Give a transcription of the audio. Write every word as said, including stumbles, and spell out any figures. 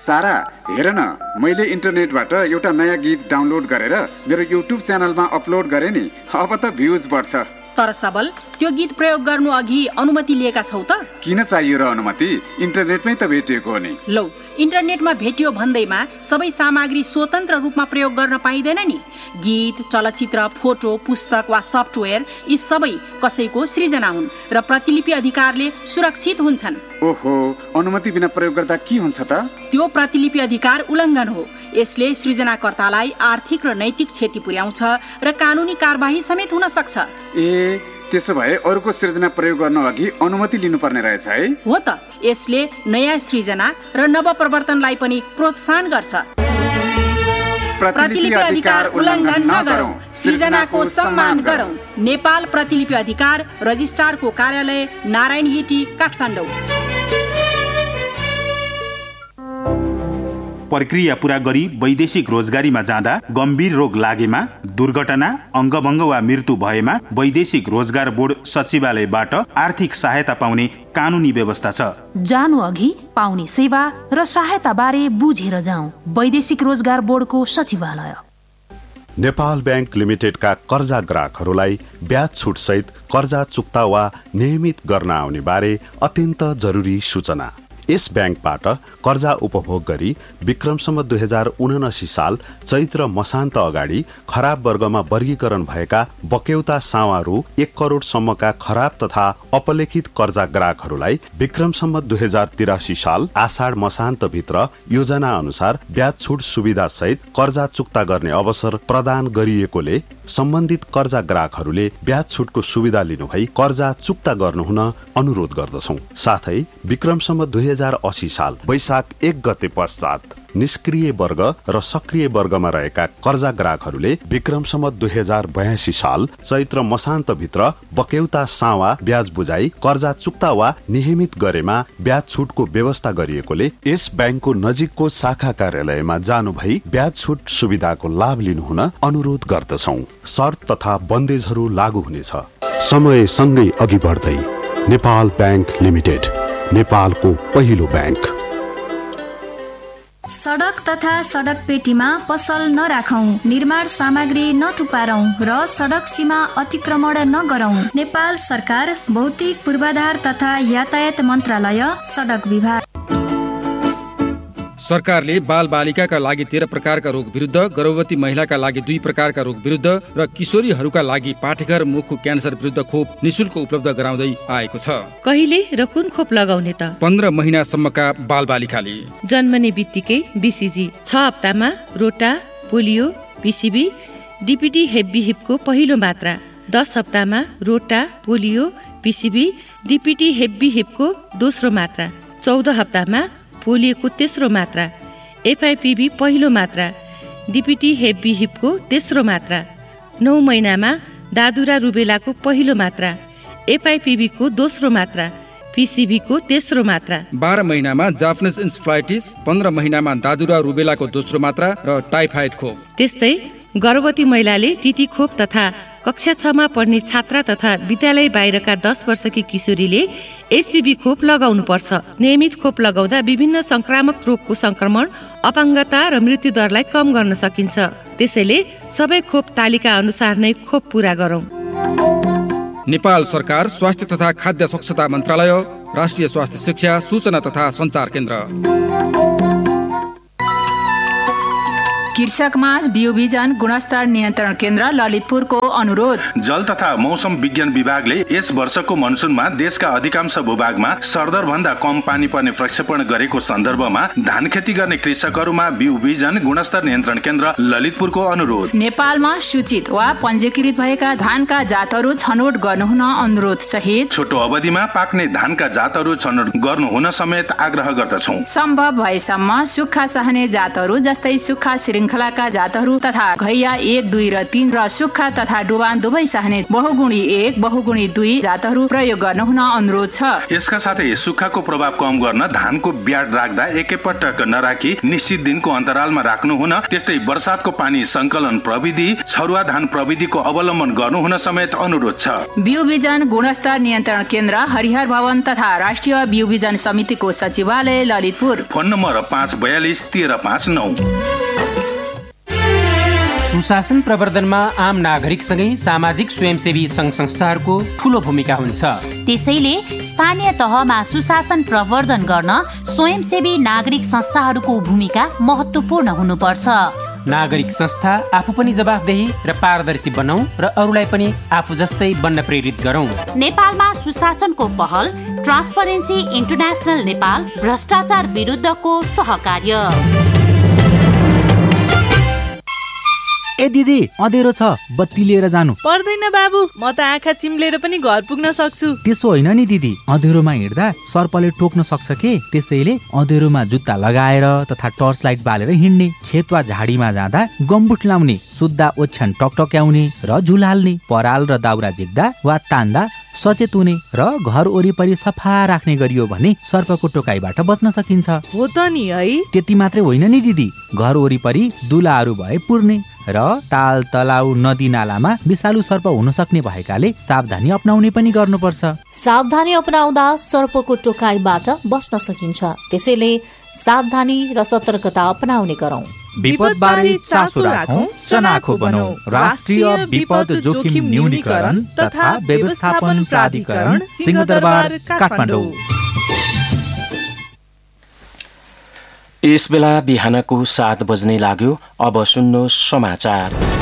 सारा, हेर न, मैले इन्टरनेटबाट एउटा नयाँ गीत डाउनलोड गरेर मेरो युट्युब च्यानलमा अपलोड गरेँ नि। अब त भ्युज बढ्छ। तर सबल, त्यो गीत प्रयोग गर्नु अघि अनुमति लिएका छौ त? किन चाहियो र अनुमति? इन्टरनेटमै त भेटिएको हो नि। लौ, इन्टरनेटमा भेटियो भन्दैमा सबै सामग्री स्वतन्त्र रूपमा प्रयोग गर्न पाइँदैन नि। गीत, चलचित्र, फोटो, पुस्तक वा सफ्टवेयर यी सबै कसैको सृजना हुन् र प्रतिलिपि अधिकारले सुरक्षित हुन्छन्। ओहो, अनुमति बिना प्रयोग गर्दा के हुन्छ त? त्यो प्रतिलिपि अधिकार उल्लङ्घन हो। यसले सृजनाकर्तालाई आर्थिक र नैतिक क्षति पुर्याउँछ र कानुनी कारबाही समेत हुन सक्छ। ए, त्यसो भए अरूको सृजना प्रयोग गर्न अघि अनुमति लिनुपर्ने रहेछ है? हो त। यसले नयाँ सृजना र नवप्रवर्तनलाई पनि प्रोत्साहन गर्छ। प्रतिलिपि अधिकार उल्लङ्घन नगरौं, सृजनाको सम्मान गरौं। नेपाल प्रतिलिपि अधिकार रजिस्ट्रारको कार्यालय, नारायण हिटी, काठमाडौँ। प्रक्रिया पूरा गरी वैदेशिक रोजगारीमा जाँदा गम्भीर रोग लागेमा, दुर्घटना, अङ्गभङ्ग वा मृत्यु भएमा वैदेशिक रोजगार बोर्ड सचिवालयबाट आर्थिक सहायता पाउने कानुनी व्यवस्था छ। जानु अघि पाउने सेवा र सहायता बारे बुझेर जाउँ। वैदेशिक रोजगार बोर्डको सचिवालय। नेपाल ब्याङ्क लिमिटेडका कर्जा ग्राहकहरूलाई ब्याज छुट सहित कर्जा चुक्ता वा नियमित गर्न आउने बारे अत्यन्त जरुरी सूचना। यस ब्याङ्कबाट कर्जा उपभोग गरी विक्रमसम्म दुई हजार उनासी साल चैत्र मसान्त अगाडि खराब वर्गमा वर्गीकरण भएका बक्यौता सावा रु एक करोडसम्मका खराब तथा अपलेखित कर्जा ग्राहकहरूलाई विक्रमसम्म दुई हजार तिरासी साल आषाढ मसान्त भित्र योजना अनुसार ब्याज छुट सुविधा सहित कर्जा चुक्ता गर्ने अवसर प्रदान गरिएकोले सम्बन्धित कर्जा ग्राहकहरूले ब्याज छुटको सुविधा लिनुभई कर्जा चुक्ता गर्नुहुन अनुरोध गर्दछौं। साथै विक्रमसम्म दुई हजार अस्सी साल वैशाख एक गते पश्चात निष्क्रिय वर्ग र सक्रिय वर्गमा रहेका कर्जा ग्राहकहरूले विक्रमसम्म दुई हजार बयासी साल चैत्र मसान्त भित्र बक्यौता सावा ब्याज बुझाई कर्जा चुक्ता वा नियमित गरेमा ब्याज छुटको व्यवस्था गरिएकोले यस ब्याङ्कको नजिकको शाखा कार्यालयमा जानु भई ब्याज छुट सुविधाको लाभ लिनुहुन अनुरोध गर्दछौं। शर्त तथा बन्देजहरू लागू हुनेछ। समय सँगै अघि बढ्दै नेपाल ब्याङ्क लिमिटेड, नेपालको पहिलो ब्याङ्क। सडक तथा सडक पेटीमा पसल नराखौं, निर्माण सामग्री नथुपारौं र सडक सीमा अतिक्रमण नगरौं। नेपाल सरकार भौतिक पूर्वाधार तथा यातायात मन्त्रालय, सडक विभाग। सरकारले बाल बालिकाका लागि तेह्र प्रकारका रोग विरुद्ध, गर्भवती महिलाका लागि दुई प्रकारका रोग विरुद्ध र किशोरीहरूका लागि पाठेघर मुखको क्यान्सर विरुद्ध खोप निशुल्क उपलब्ध गराउँदै आएको छ। कहिले र कुन खोप लगाउने त? पन्ध्र महिनासम्मका बाल बालिकाले। जन्मने बित्तिकै बीसीजी, छ हप्तामा रोटा, पोलियो, पीसीबी, डीपीटी हेब्बी हिपको पहिलो मात्रा, दस हप्तामा रोटा, पोलियो, पीसीबी, डीपीटी हेब्बी हिपको दोस्रो मात्रा, चौध हप्तामा पोलियोको तेस्रो मात्रा, एफआइपीबी पहिलो मात्रा, डीपीटी हेब्बी हिपको तेस्रो मात्रा, नौ महिनामा दादुरा रुबेलाको पहिलो मात्रा, एफआइपीबी को दोस्रो मात्रा, पीसीबीको तेस्रो मात्रा, बाह्र महिनामा जापानिज इन्सेफ्लाइटिस, पन्ध्र महिनामा दादुरा रुबेलाको दोस्रो मात्रा र टाइफाइड खोप। त्यस्तै गर्भवती महिलाले टीटी खोप तथा कक्षा छमा पढ्ने छात्रा तथा विद्यालय बाहिरका दस वर्षकी किशोरीले एचपीभी खोप लगाउनु पर्छ। नियमित खोप लगाउँदा विभिन्न संक्रामक रोगको संक्रमण, अपाङ्गता र मृत्यु दरलाई कम गर्न सकिन्छ। त्यसैले सबै खोप तालिका अनुसार नै खोप पूरा गरौं। नेपाल सरकार स्वास्थ्य तथा खाद्य स्वच्छता मन्त्रालय, राष्ट्रिय स्वास्थ्य शिक्षा, सूचना तथा सञ्चार केन्द्र। कृषक माझ बियोबिजन गुणस्तर नियन्त्रण केन्द्र ललितपुरको अनुरोध। जल तथा मौसम विज्ञान विभागले यस वर्षको मनसुनमा देशका अधिकांश भूभागमा सरदर भन्दा कम पानी पर्ने प्रक्षेपण गरेको सन्दर्भमा धान खेती गर्ने कृषकहरूमा बियोबिजन गुणस्तर नियन्त्रण केन्द्र ललितपुरको अनुरोध। नेपालमा सूचित वा पञ्जीकृत भएका धानका जातहरू छनौट गर्नुहुन अनुरोध सहित छोटो अवधिमा पाक्ने धानका जातहरू छनौट गर्नुहुन समेत आग्रह गर्दछौँ। सम्भव भएसम्म सुक्खा सहने जातहरू जस्तै सुक्खा श्रृङ्खलाका जातहरू तथा घैया एक दुई र तीन र सुक्खा तथा डुबान दुवै सह्ने बहुगुणी एक बहुगुणी दुई जातहरू प्रयोग गर्न हुन अनुरोध छ। यसका साथै सुक्खाको प्रभाव कम गर्न धानको ब्याड राख्दा एकैपटक नराखी निश्चित दिनको अन्तरालमा राख्नु हुन, त्यस्तै वर्षातको पानी संकलन प्रविधि छरुवा धान प्रविधिको अवलम्बन गर्नु हुन समेत अनुरोध छ। बिउ बिजन गुणस्तर नियन्त्रण केन्द्र हरिहर भवन तथा राष्ट्रिय बिउ बिजन समितिको सचिवालय ललितपुर। फोन नम्बर पाँच बयालिस तेह्र पाँच नौ। सुशासन प्रवर्धनमा आम नागरिकसँगै सामाजिक स्वयंसेवी सङ्घ संस्थाहरूको ठूलो भूमिका हुन्छ। त्यसैले स्थानीय तहमा सुशासन प्रवर्धन गर्न स्वयंसेवी नागरिक संस्थाहरूको भूमिका महत्त्वपूर्ण हुनुपर्छ। नागरिक संस्था आफू पनि जवाफदेही र पारदर्शी बनाऊ र अरूलाई पनि आफू जस्तै बन्न प्रेरित गरौँ। नेपालमा सुशासनको पहल ट्रान्सपरेन्सी इन्टरनेसनल नेपाल भ्रष्टाचार विरुद्धको सहकार्य। ए दिदी अँधेरो छ, बत्ती लिएर जानु पर्दैन बाबु, म त आँखा चिम्लेर पनि घर पुग्न सक्छु। त्यसो होइन नि दिदी, अँधेरोमा हिँड्दा सर्पले टोक्न सक्छ के, त्यसैले अँधेरोमा जुत्ता लगाएर तथा टर्च लाइट बालेर हिँड्ने, खेत वा झाडीमा जाँदा गम्बुट लाउने, सुत्दा ओछ्यान टकटक्याउने र झुलाल्ने, पराल र दाउरा झिक्दा वा तान्दा सचेत हुने र घर वरिपरि सफा राख्ने गरियो भने सर्पको टोकाइबाट बच्न सकिन्छ। हो त नि है। त्यति मात्रै होइन नि दिदी, घर वरिपरि दुलाहरू भए पुर्ने र ताल तलाउ नदी नालामा विषालु सर्प हुन सक्ने भएकाले सावधानी अपनाउने पनि गर्नुपर्छ। सावधानी अपनाउँदा सर्पको टोकाइबाट बच्न सकिन्छ, त्यसैले सावधानी र सतर्कता अपनाउने गरौँ। विपदबारे चासो राखौं, चनाखो बनौं। राष्ट्रिय विपद जोखिम न्यूनीकरण तथा व्यवस्थापन प्राधिकरण, सिंहदरबार, काठमाडौँ। यस बेला बिहानको सात बज्ने लाग्यो। अब सुन्नुहोस् समाचार।